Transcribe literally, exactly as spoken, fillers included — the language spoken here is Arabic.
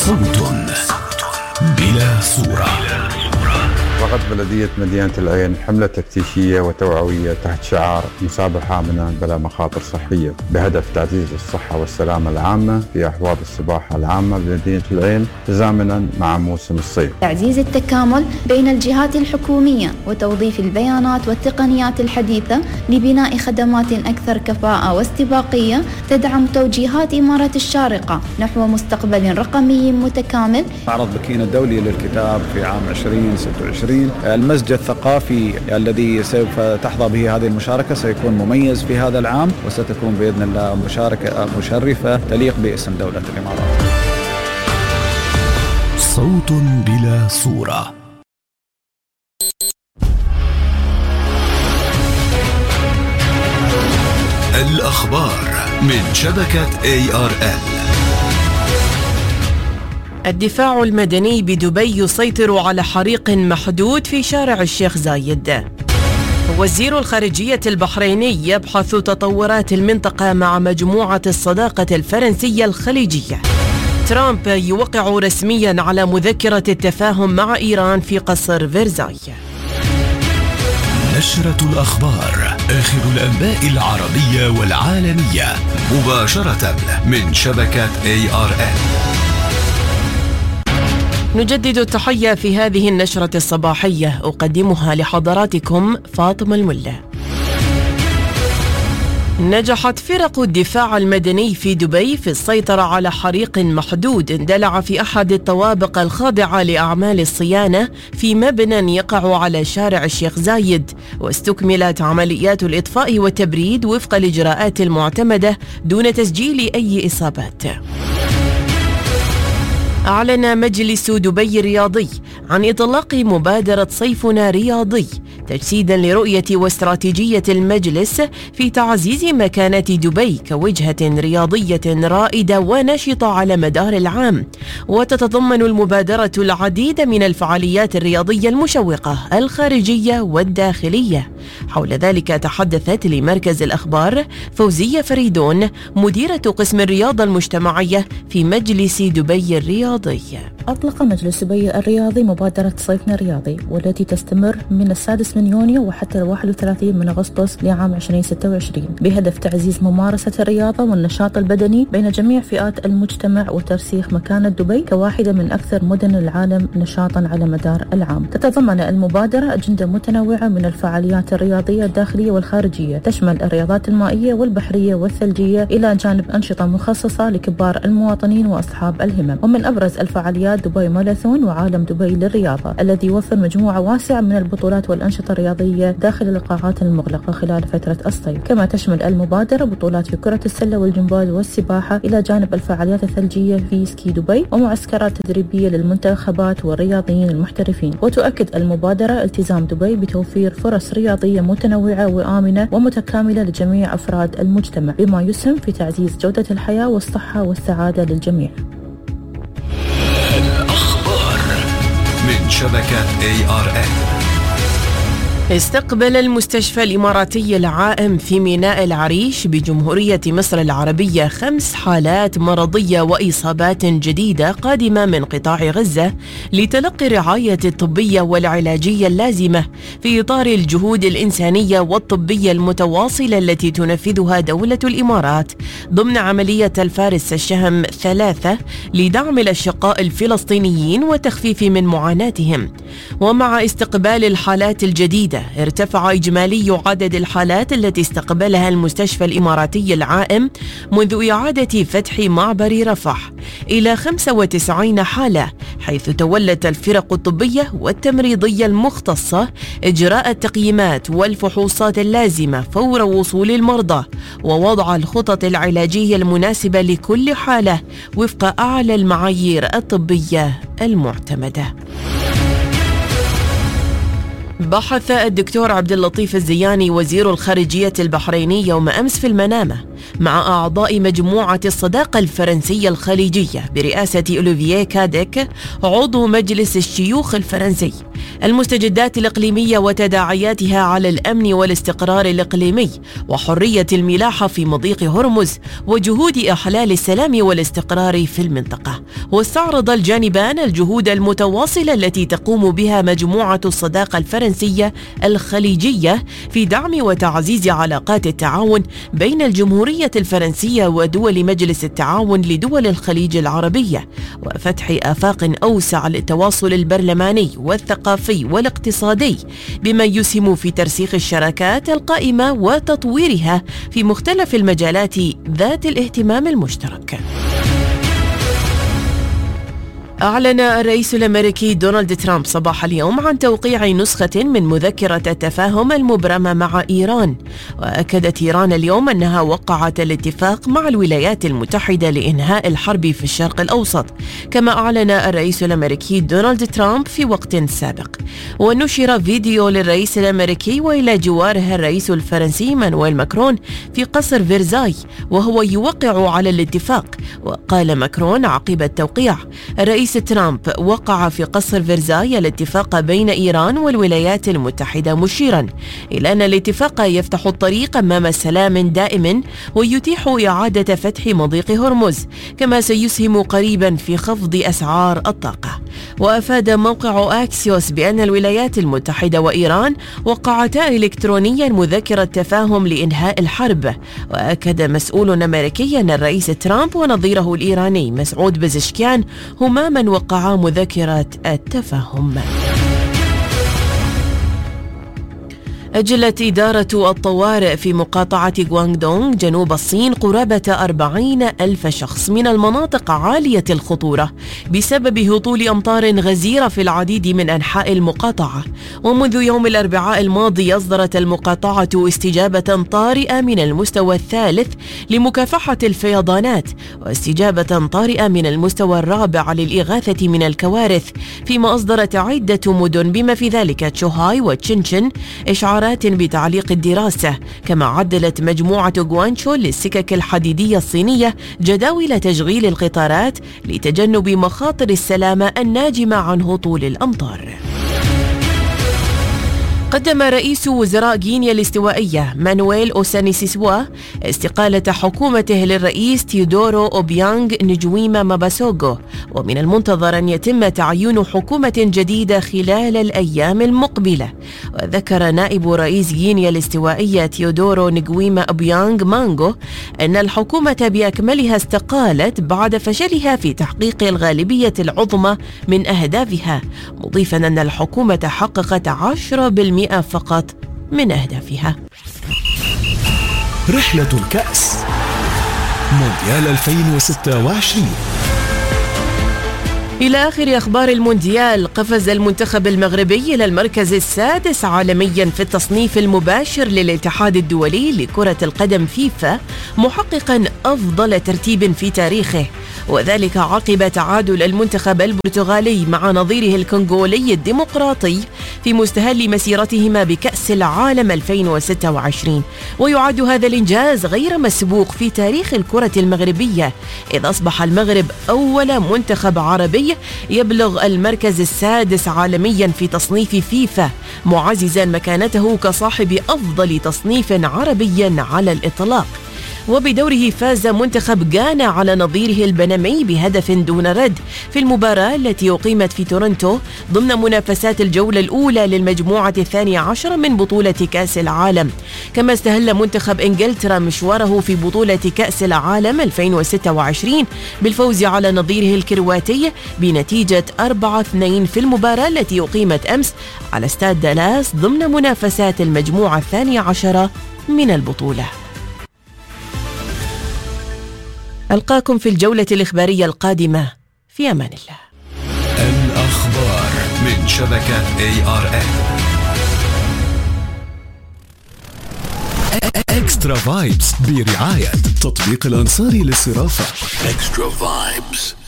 صوت بلا صورة. وقت بلدية مدينة العين حملة تفتيشية وتوعوية تحت شعار مسابحة آمنة بلا مخاطر صحية بهدف تعزيز الصحة والسلامة العامة في أحواض السباحة العامة بمدينة العين تزامنا مع موسم الصيف. تعزيز التكامل بين الجهات الحكومية وتوظيف البيانات والتقنيات الحديثة لبناء خدمات أكثر كفاءة واستباقية تدعم توجيهات إمارة الشارقة نحو مستقبل رقمي متكامل. معرض بكين الدولي للكتاب في عام عشرين ستة وعشرين، المسجد الثقافي الذي سوف تحظى به هذه المشاركة سيكون مميز في هذا العام، وستكون بإذن الله مشاركة مشرفة تليق باسم دولة الإمارات. صوت بلا صورة. الأخبار من شبكة إيه آر إل. الدفاع المدني بدبي يسيطر على حريق محدود في شارع الشيخ زايد. وزير الخارجية البحريني يبحث تطورات المنطقة مع مجموعة الصداقة الفرنسية الخليجية. ترامب يوقع رسميا على مذكرة التفاهم مع إيران في قصر فرساي. نشرة الأخبار، آخر الأنباء العربية والعالمية مباشرة من شبكة إيه آر إل. نجدد التحية في هذه النشرة الصباحية، أقدمها لحضراتكم فاطمة الملا. نجحت فرق الدفاع المدني في دبي في السيطرة على حريق محدود اندلع في أحد الطوابق الخاضعة لأعمال الصيانة في مبنى يقع على شارع الشيخ زايد، واستكملت عمليات الإطفاء والتبريد وفق الإجراءات المعتمدة دون تسجيل أي إصابات. أعلن مجلس دبي الرياضي عن إطلاق مبادرة صيفنا رياضي تجسيدا لرؤية واستراتيجية المجلس في تعزيز مكانة دبي كوجهة رياضية رائدة ونشطة على مدار العام. وتتضمن المبادرة العديد من الفعاليات الرياضية المشوقة الخارجية والداخلية. حول ذلك تحدثت لمركز الأخبار فوزية فريدون مديرة قسم الرياضة المجتمعية في مجلس دبي الرياضي. أطلق مجلس دبي الرياضي مبادرة صيفنا الرياضي، والتي تستمر من السادس من يونيو وحتى الواحد وثلاثين من أغسطس لعام عشرين ستة وعشرين بهدف تعزيز ممارسة الرياضة والنشاط البدني بين جميع فئات المجتمع وترسيخ مكانة دبي كواحدة من أكثر مدن العالم نشاطا على مدار العام. تتضمن المبادرة أجندة متنوعة من الفعاليات الرياضية الداخلية والخارجية تشمل الرياضات المائية والبحرية والثلجية إلى جانب أنشطة مخصصة لكبار المواطنين وأصحاب الهمم. ومن أبرز الفعاليات دبي ماراثون وعالم دبي للرياضة الذي يوفر مجموعة واسعة من البطولات والأنشطة الرياضية داخل القاعات المغلقة خلال فترة الصيف. كما تشمل المبادرة بطولات في كرة السلة والجمباز والسباحة إلى جانب الفعاليات الثلجية في سكي دبي ومعسكرات تدريبية للمنتخبات والرياضيين المحترفين. وتؤكد المبادرة التزام دبي بتوفير فرص رياضية متنوعة وآمنة ومتكاملة لجميع أفراد المجتمع بما يسهم في تعزيز جودة الحياة والصحة والسعادة للجميع. الأخبار من شبكة إيه آر إل. استقبل المستشفى الإماراتي العائم في ميناء العريش بجمهورية مصر العربية خمس حالات مرضية وإصابات جديدة قادمة من قطاع غزة لتلقي الرعاية الطبية والعلاجية اللازمة في إطار الجهود الإنسانية والطبية المتواصلة التي تنفذها دولة الإمارات ضمن عملية الفارس الشهم ثلاثة لدعم الأشقاء الفلسطينيين وتخفيف من معاناتهم. ومع استقبال الحالات الجديدة ارتفع إجمالي عدد الحالات التي استقبلها المستشفى الإماراتي العائم منذ إعادة فتح معبر رفح إلى خمسة وتسعين حالة، حيث تولت الفرق الطبية والتمريضية المختصة إجراء التقييمات والفحوصات اللازمة فور وصول المرضى ووضع الخطط العلاجية المناسبة لكل حالة وفق أعلى المعايير الطبية المعتمدة. بحث الدكتور عبد اللطيف الزياني وزير الخارجية البحريني يوم أمس في المنامة مع أعضاء مجموعة الصداقة الفرنسية الخليجية برئاسة أوليفييه كاديك عضو مجلس الشيوخ الفرنسي. المستجدات الإقليمية وتداعياتها على الأمن والاستقرار الإقليمي وحرية الملاحة في مضيق هرمز وجهود إحلال السلام والاستقرار في المنطقة. واستعرض الجانبان الجهود المتواصلة التي تقوم بها مجموعة الصداقة الفرنسية الخليجية في دعم وتعزيز علاقات التعاون بين الجمهورية الفرنسية ودول مجلس التعاون لدول الخليج العربية، وفتح آفاق أوسع للتواصل البرلماني والثقافي والاقتصادي بما يسهم في ترسيخ الشراكات القائمة وتطويرها في مختلف المجالات ذات الاهتمام المشترك. أعلن الرئيس الأمريكي دونالد ترامب صباح اليوم عن توقيع نسخة من مذكرة التفاهم المبرمة مع إيران، وأكدت إيران اليوم أنها وقعت الاتفاق مع الولايات المتحدة لإنهاء الحرب في الشرق الأوسط، كما أعلن الرئيس الأمريكي دونالد ترامب في وقت سابق. ونشر فيديو للرئيس الأمريكي وإلى جواره الرئيس الفرنسي مانويل ماكرون في قصر فيرزاي وهو يوقع على الاتفاق. وقال ماكرون عقب التوقيع: الرئيس ترامب وقع في قصر فيرزاي الاتفاق بين إيران والولايات المتحدة، مشيرا إلى أن الاتفاق يفتح الطريق أمام سلام دائم ويتيح إعادة فتح مضيق هرمز، كما سيسهم قريبا في خفض أسعار الطاقة. وأفاد موقع أكسيوس بأن الولايات المتحدة وإيران وقعتا إلكترونيا مذكرة تفاهم لإنهاء الحرب. وأكد مسؤول أمريكي أن الرئيس ترامب ونظيره الإيراني مسعود بزشكيان هما من وقعا مذكرة التفاهم. أجلت إدارة الطوارئ في مقاطعة غواندونغ جنوب الصين قرابة أربعين ألف شخص من المناطق عالية الخطورة بسبب هطول أمطار غزيرة في العديد من أنحاء المقاطعة. ومنذ يوم الأربعاء الماضي أصدرت المقاطعة استجابة طارئة من المستوى الثالث لمكافحة الفيضانات، واستجابة طارئة من المستوى الرابع للإغاثة من الكوارث، فيما أصدرت عدة مدن بما في ذلك تشوهاي وتشنشن إشعارات بتعليق الدراسة. كما عدلت مجموعة غوانشو للسكك الحديدية الصينية جداول تشغيل القطارات لتجنب مخاطر السلامة الناجمة عن هطول الأمطار. قدم رئيس وزراء غينيا الاستوائية مانويل أوسانيسيسوا استقالة حكومته للرئيس تيودورو أوبيانغ نجويما ماباسوغو، ومن المنتظر أن يتم تعيين حكومة جديدة خلال الأيام المقبلة. وذكر نائب رئيس غينيا الاستوائية تيودورو نجويما أوبيانغ مانغو أن الحكومة بأكملها استقالت بعد فشلها في تحقيق الغالبية العظمى من أهدافها، مضيفا أن الحكومة حققت عشرة بالمئة فقط من أهدافها. رحلة الكأس مونديال ألفين وستة وعشرين. إلى آخر أخبار المونديال، قفز المنتخب المغربي إلى المركز السادس عالميا في التصنيف المباشر للاتحاد الدولي لكرة القدم فيفا، محققا أفضل ترتيب في تاريخه، وذلك عقب تعادل المنتخب البرتغالي مع نظيره الكونغولي الديمقراطي في مستهل مسيرتهما بكأس العالم ألفين وستة وعشرين. ويعد هذا الإنجاز غير مسبوق في تاريخ الكرة المغربية، إذ أصبح المغرب أول منتخب عربي يبلغ المركز السادس عالميا في تصنيف فيفا، معززا مكانته كصاحب أفضل تصنيف عربي على الإطلاق. وبدوره فاز منتخب غانا على نظيره البنمي بهدف دون رد في المباراة التي أقيمت في تورنتو ضمن منافسات الجولة الأولى للمجموعة الثانية عشر من بطولة كأس العالم. كما استهل منتخب إنجلترا مشواره في بطولة كأس العالم ألفين وستة وعشرين بالفوز على نظيره الكرواتي بنتيجة أربعة اثنين في المباراة التي أقيمت أمس على استاد دالاس ضمن منافسات المجموعة الثانية عشرة من البطولة. ألقاكم في الجولة الإخبارية القادمة، في أمان الله. الأخبار من شبكة إيه آر إن. إكسترا فايبس برعاية تطبيق الأنصاري للصرافة. إكسترا فايبس.